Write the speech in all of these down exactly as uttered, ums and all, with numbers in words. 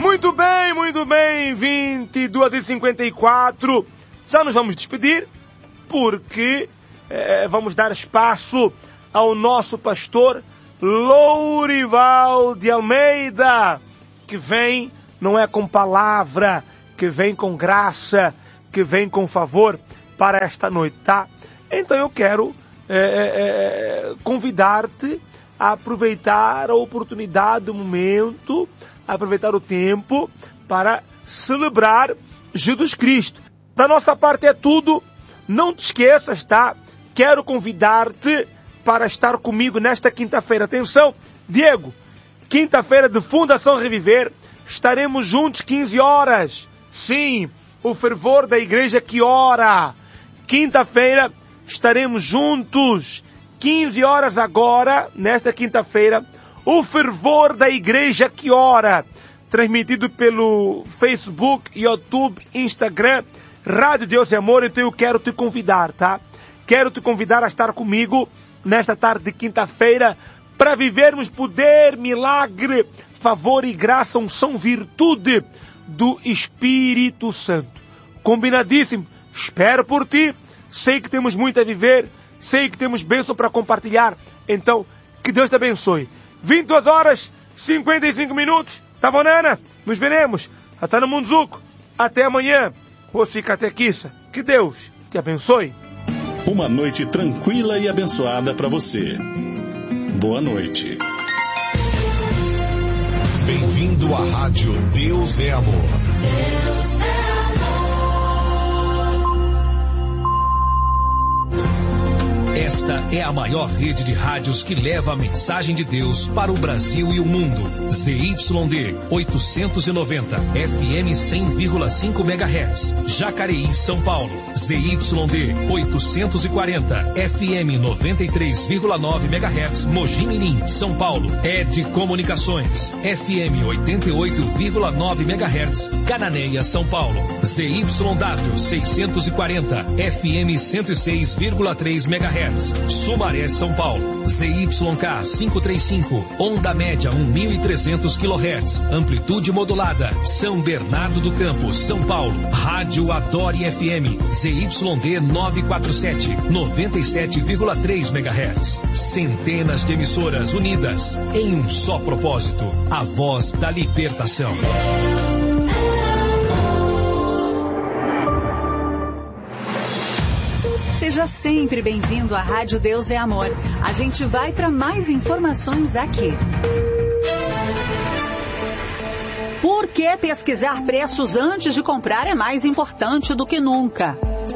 Muito bem, muito bem, vinte e duas e cinquenta e quatro. Já nos vamos despedir, porque é, vamos dar espaço ao nosso pastor Lourival de Almeida, que vem, não é com palavra, que vem com graça, que vem com favor para esta noite, tá? Então eu quero é, é, convidar-te a aproveitar a oportunidade, o momento, aproveitar o tempo para celebrar Jesus Cristo. Da nossa parte é tudo. Não te esqueças, tá? Quero convidar-te para estar comigo nesta quinta-feira. Atenção, Diego, quinta-feira de Fundação Reviver, estaremos juntos quinze horas. Sim, o fervor da igreja que ora. Quinta-feira estaremos juntos, quinze horas agora, nesta quinta-feira, o fervor da igreja que ora, transmitido pelo Facebook, YouTube, Instagram, Rádio Deus e Amor. Então eu quero te convidar, tá? Quero te convidar a estar comigo nesta tarde de quinta-feira para vivermos poder, milagre, favor e graça, unção, virtude do Espírito Santo. Combinadíssimo. Espero por ti. Sei que temos muito a viver. Sei que temos bênção para compartilhar. Então, que Deus te abençoe. vinte e duas horas, cinquenta e cinco minutos. Tá bom, Nana? Nos veremos. Até no Munzuco. Até amanhã. Você catequista. Que Deus te abençoe. Uma noite tranquila e abençoada para você. Boa noite. Bem-vindo à Rádio Deus é Amor. Deus é Esta é a maior rede de rádios que leva a mensagem de Deus para o Brasil e o mundo. Z Y D oitocentos e noventa, F M cem vírgula cinco megahertz, Jacareí, São Paulo. Z Y D oitocentos e quarenta, F M noventa e três vírgula nove megahertz, Mogi Mirim, São Paulo. Ed Comunicações, F M oitenta e oito vírgula nove megahertz, Cananéia, São Paulo. Z Y W seiscentos e quarenta, F M cento e seis vírgula três megahertz, Sumaré, São Paulo. Z Y K quinhentos e trinta e cinco, onda média mil e trezentos quilohertz, amplitude modulada, São Bernardo do Campo, São Paulo. Rádio Adore F M, Z Y D novecentos e quarenta e sete, noventa e sete vírgula três megahertz. Centenas de emissoras unidas em um só propósito, a voz da libertação. Seja sempre bem-vindo à Rádio Deus é Amor. A gente vai para mais informações aqui. Por que pesquisar preços antes de comprar é mais importante do que nunca?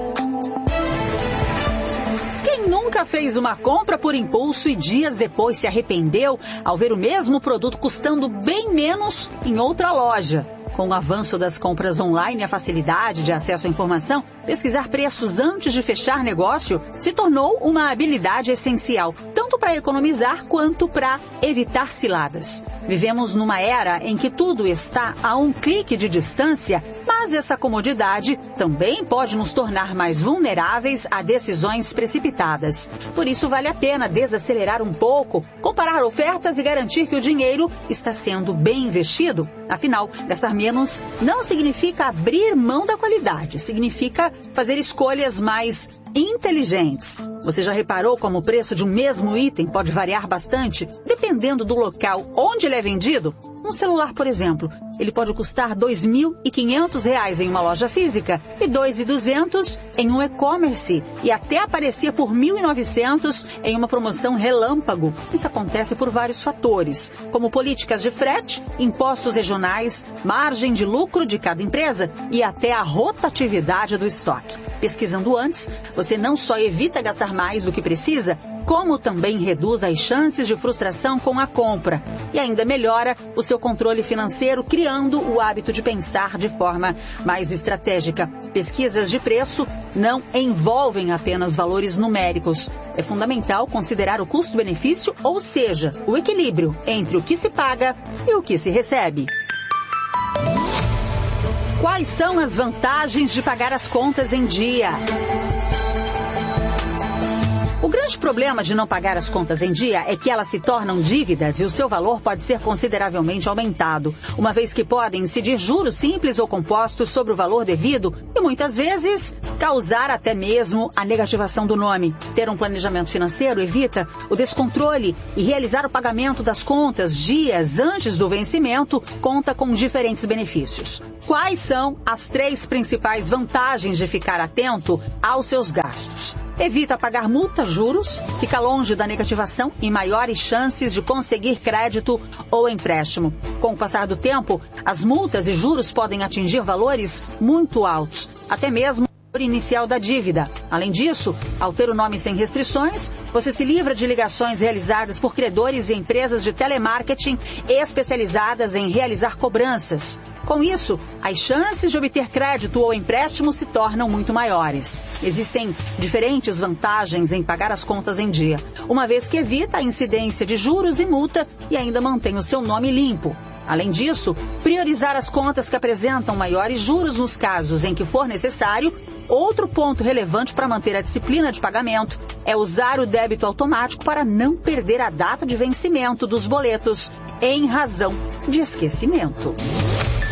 Quem nunca fez uma compra por impulso e dias depois se arrependeu ao ver o mesmo produto custando bem menos em outra loja? Com o avanço das compras online e a facilidade de acesso à informação, pesquisar preços antes de fechar negócio se tornou uma habilidade essencial, tanto para economizar quanto para evitar ciladas. Vivemos numa era em que tudo está a um clique de distância, mas essa comodidade também pode nos tornar mais vulneráveis a decisões precipitadas. Por isso vale a pena desacelerar um pouco, comparar ofertas e garantir que o dinheiro está sendo bem investido. Afinal, gastar menos não significa abrir mão da qualidade, significa fazer escolhas mais inteligentes. Você já reparou como o preço de um mesmo item pode variar bastante, dependendo do local onde ele é vendido? Um celular, por exemplo, ele pode custar dois mil e quinhentos reais em uma loja física e dois mil e duzentos em um e-commerce e até aparecer por mil e novecentos em uma promoção relâmpago. Isso acontece por vários fatores, como políticas de frete, impostos regionais, margem de lucro de cada empresa e até a rotatividade do estoque. Pesquisando antes, você não só evita gastar mais do que precisa, como também reduz as chances de frustração com a compra e ainda melhora o seu controle financeiro, criando o hábito de pensar de forma mais estratégica. Pesquisas de preço não envolvem apenas valores numéricos. É fundamental considerar o custo-benefício, ou seja, o equilíbrio entre o que se paga e o que se recebe. Quais são as vantagens de pagar as contas em dia? O grande grande problema de não pagar as contas em dia é que elas se tornam dívidas e o seu valor pode ser consideravelmente aumentado, uma vez que podem incidir juros simples ou compostos sobre o valor devido e muitas vezes causar até mesmo a negativação do nome. Ter um planejamento financeiro evita o descontrole e realizar o pagamento das contas dias antes do vencimento conta com diferentes benefícios. Quais são as três principais vantagens de ficar atento aos seus gastos? Evita pagar multas, juros, fica longe da negativação e maiores chances de conseguir crédito ou empréstimo. Com o passar do tempo, as multas e juros podem atingir valores muito altos, até mesmo inicial da dívida. Além disso, ao ter o nome sem restrições, você se livra de ligações realizadas por credores e empresas de telemarketing especializadas em realizar cobranças. Com isso, as chances de obter crédito ou empréstimo se tornam muito maiores. Existem diferentes vantagens em pagar as contas em dia, uma vez que evita a incidência de juros e multa e ainda mantém o seu nome limpo. Além disso, priorizar as contas que apresentam maiores juros nos casos em que for necessário. Outro ponto relevante para manter a disciplina de pagamento é usar o débito automático para não perder a data de vencimento dos boletos em razão de esquecimento.